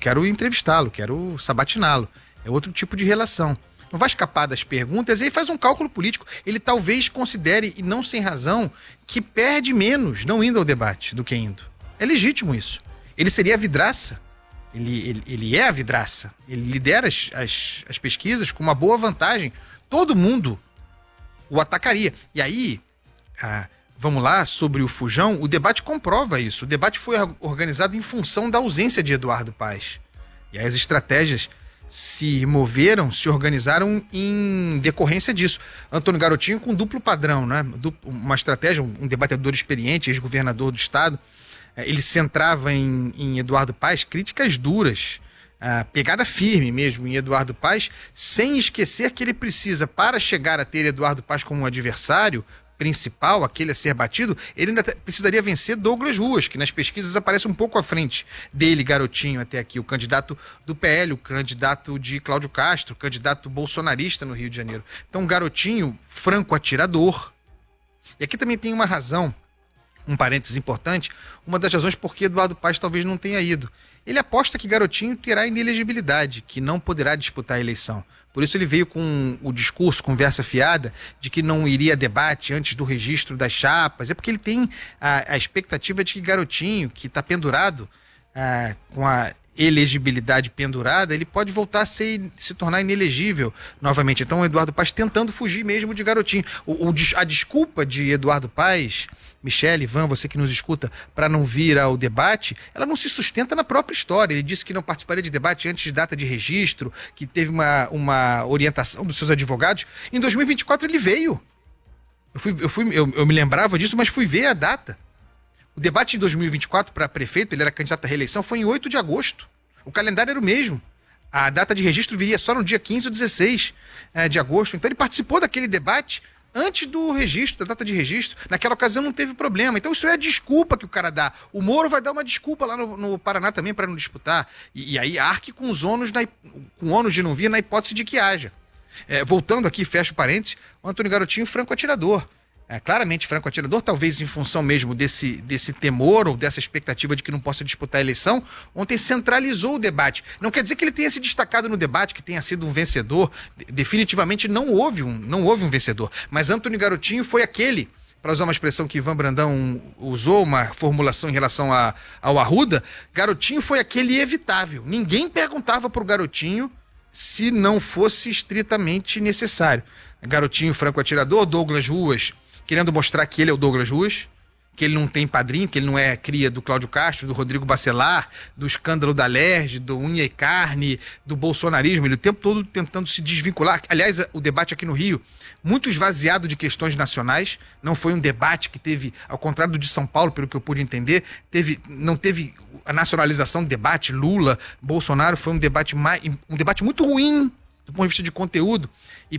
quero entrevistá-lo, quero sabatiná-lo. É outro tipo de relação. Não vai escapar das perguntas e aí faz um cálculo político. Ele talvez considere, e não sem razão, que perde menos não indo ao debate do que indo. É legítimo isso. Ele seria a vidraça. Ele é a vidraça. Ele lidera as pesquisas com uma boa vantagem. Todo mundo o atacaria. E aí, vamos lá, sobre o Fujão, o debate comprova isso. O debate foi organizado em função da ausência de Eduardo Paes. E aí as estratégias se organizaram em decorrência disso. Antônio Garotinho com duplo padrão, né? Uma estratégia, um debatedor experiente, ex-governador do estado, ele centrava em Eduardo Paes críticas duras, pegada firme mesmo em Eduardo Paes, sem esquecer que ele precisa, para chegar a ter Eduardo Paes como um adversário principal, aquele a ser batido, ele ainda precisaria vencer Douglas Ruas, que nas pesquisas aparece um pouco à frente dele, Garotinho, até aqui, o candidato do PL, o candidato de Cláudio Castro, o candidato bolsonarista no Rio de Janeiro. Então, Garotinho, franco atirador. E aqui também tem uma razão, um parênteses importante, uma das razões por que Eduardo Paes talvez não tenha ido. Ele aposta que Garotinho terá inelegibilidade, que não poderá disputar a eleição. Por isso ele veio com o discurso, conversa fiada, de que não iria a debate antes do registro das chapas. É porque ele tem a expectativa de que Garotinho, que está pendurado, com a elegibilidade pendurada, ele pode voltar a se tornar inelegível novamente. Então o Eduardo Paes tentando fugir mesmo de Garotinho. A desculpa de Eduardo Paes, Michele, Ivan, você que nos escuta, para não vir ao debate, ela não se sustenta na própria história. Ele disse que não participaria de debate antes de data de registro, que teve uma orientação dos seus advogados. Em 2024 ele veio. Eu me lembrava disso, mas fui ver a data. O debate em 2024 para prefeito, ele era candidato à reeleição, foi em 8 de agosto. O calendário era o mesmo. A data de registro viria só no dia 15 ou 16 de agosto. Então ele participou daquele debate antes do registro, da data de registro. Naquela ocasião não teve problema. Então isso é a desculpa que o cara dá. O Moro vai dar uma desculpa lá no Paraná também para não disputar. E aí arque com os ônus, com ônus de não vir na hipótese de que haja. Voltando aqui, fecho parênteses, o Antônio Garotinho, franco atirador. Claramente franco atirador, talvez em função mesmo desse temor ou dessa expectativa de que não possa disputar a eleição, ontem centralizou o debate. Não quer dizer que ele tenha se destacado no debate, que tenha sido um vencedor. Definitivamente não houve um vencedor. Mas Antônio Garotinho foi aquele, para usar uma expressão que Ivan Brandão usou, uma formulação em relação ao Arruda, Garotinho foi aquele evitável. Ninguém perguntava para o Garotinho se não fosse estritamente necessário. Garotinho franco atirador, Douglas Ruas, querendo mostrar que ele é o Douglas Ruas, que ele não tem padrinho, que ele não é cria do Cláudio Castro, do Rodrigo Bacelar, do escândalo da Alerj, do Unha e Carne, do bolsonarismo, ele o tempo todo tentando se desvincular. Aliás, o debate aqui no Rio, muito esvaziado de questões nacionais, não foi um debate que teve, ao contrário do de São Paulo, pelo que eu pude entender, não teve a nacionalização do debate, Lula, Bolsonaro, foi um debate muito ruim do ponto de vista de conteúdo, e